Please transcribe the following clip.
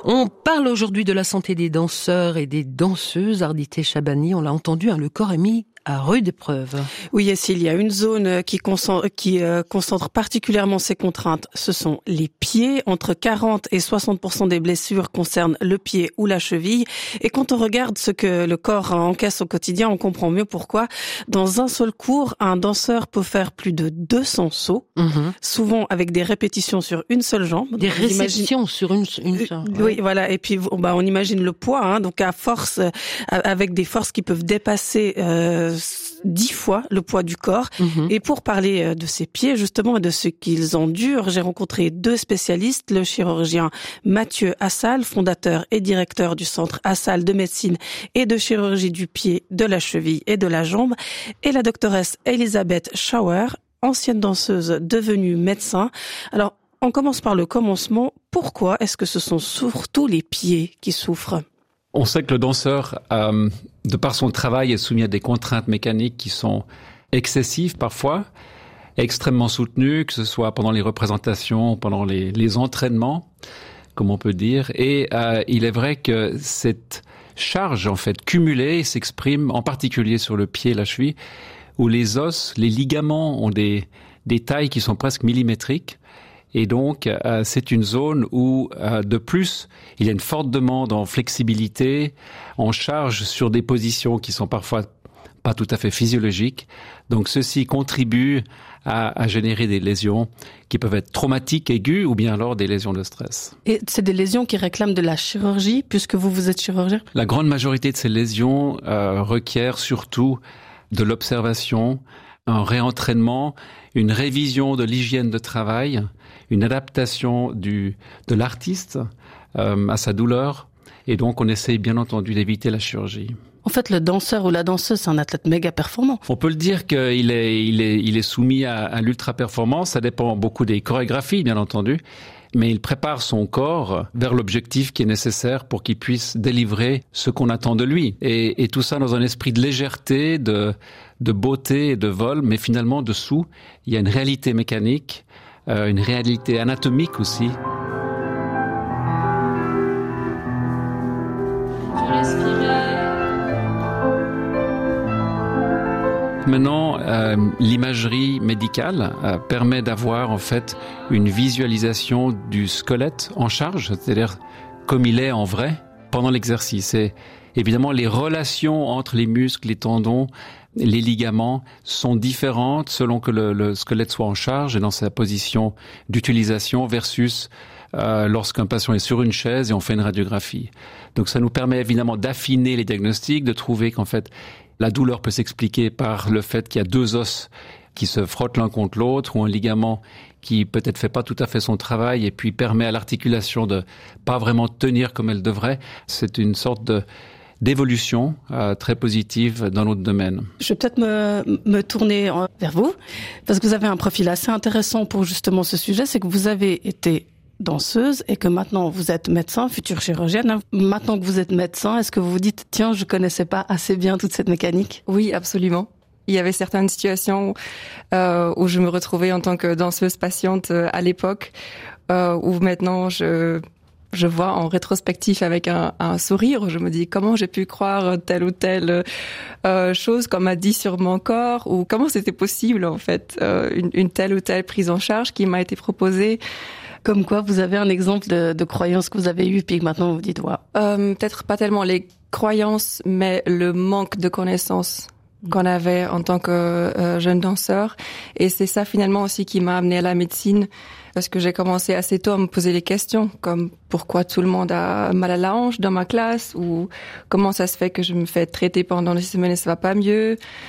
On parle aujourd'hui de la santé des danseurs et des danseuses. Ardité Chabani, on l'a entendu, le corps est mis à rude épreuve. Oui, il y a une zone qui concentre particulièrement ces contraintes. Ce sont les pieds. Entre 40 et 60% des blessures concernent le pied ou la cheville. Et quand on regarde ce que le corps encaisse au quotidien, on comprend mieux pourquoi. Dans un seul cours, un danseur peut faire plus de 200 sauts, souvent avec des répétitions sur une seule jambe. Des réceptions sur une seule. Oui, voilà. Et puis, on imagine le poids, donc à force, avec des forces qui peuvent dépasser 10 fois le poids du corps. Et pour parler de ces pieds, justement, et de ce qu'ils endurent, j'ai rencontré deux spécialistes, le chirurgien Mathieu Assal, fondateur et directeur du centre Assal de médecine et de chirurgie du pied, de la cheville et de la jambe, et la doctoresse Elisabeth Schauer, ancienne danseuse devenue médecin. Alors, on commence par le commencement. Pourquoi est-ce que ce sont surtout les pieds qui souffrent ? On sait que le danseur, de par son travail, est soumis à des contraintes mécaniques qui sont excessives parfois, extrêmement soutenues, que ce soit pendant les représentations, pendant les entraînements, comme on peut dire. Et il est vrai que cette charge, en fait, cumulée, s'exprime en particulier sur le pied et la cheville, où les os, les ligaments ont des tailles qui sont presque millimétriques. Et donc, c'est une zone où, de plus, il y a une forte demande en flexibilité, en charge sur des positions qui sont parfois pas tout à fait physiologiques. Donc, ceci contribue à générer des lésions qui peuvent être traumatiques, aiguës, ou bien alors des lésions de stress. Et c'est des lésions qui réclament de la chirurgie, puisque vous êtes chirurgien ? La grande majorité de ces lésions requièrent surtout de l'observation, un réentraînement, une révision de l'hygiène de travail, une adaptation de l'artiste à sa douleur. Et donc, on essaye bien entendu d'éviter la chirurgie. En fait, le danseur ou la danseuse, c'est un athlète méga performant. On peut le dire qu'il est soumis à l'ultra-performance. Ça dépend beaucoup des chorégraphies, bien entendu. Mais il prépare son corps vers l'objectif qui est nécessaire pour qu'il puisse délivrer ce qu'on attend de lui. Et tout ça dans un esprit de légèreté, de beauté et de vol. Mais finalement, dessous, il y a une réalité mécanique, une réalité anatomique aussi. Maintenant, l'imagerie médicale permet d'avoir en fait une visualisation du squelette en charge, c'est-à-dire comme il est en vrai pendant l'exercice. Et évidemment, les relations entre les muscles, les tendons, les ligaments sont différentes selon que le squelette soit en charge et dans sa position d'utilisation versus lorsqu'un patient est sur une chaise et on fait une radiographie. Donc ça nous permet évidemment d'affiner les diagnostics, de trouver qu'en fait la douleur peut s'expliquer par le fait qu'il y a deux os qui se frottent l'un contre l'autre ou un ligament qui peut-être fait pas tout à fait son travail et puis permet à l'articulation de pas vraiment tenir comme elle devrait. C'est une sorte d'évolution très positive dans notre domaine. Je vais peut-être me tourner vers vous parce que vous avez un profil assez intéressant pour justement ce sujet. C'est que vous avez été danseuse et que maintenant vous êtes médecin, future chirurgienne. Maintenant que vous êtes médecin, est-ce que vous vous dites, tiens, je connaissais pas assez bien toute cette mécanique ? Oui, absolument. Il y avait certaines situations où je me retrouvais en tant que danseuse patiente à l'époque, où maintenant je vois en rétrospectif avec un sourire, je me dis comment j'ai pu croire telle ou telle chose qu'on m'a dit sur mon corps, ou comment c'était possible en fait, une telle ou telle prise en charge qui m'a été proposée. Comme quoi, vous avez un exemple de croyance que vous avez eue, puis que maintenant vous dites, ouais. Peut-être pas tellement les croyances, mais le manque de connaissances qu'on avait en tant que jeune danseur. Et c'est ça finalement aussi qui m'a amenée à la médecine, parce que j'ai commencé assez tôt à me poser des questions, comme pourquoi tout le monde a mal à la hanche dans ma classe, ou comment ça se fait que je me fais traiter pendant des semaines et ça va pas mieux.